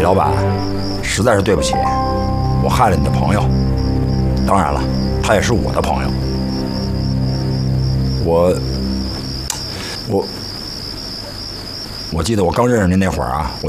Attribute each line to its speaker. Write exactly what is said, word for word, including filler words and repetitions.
Speaker 1: 老板，实在是对不起，我害了你的朋友。当然了，他也是我的朋友。我，我，我记得我刚认识您那会儿啊。我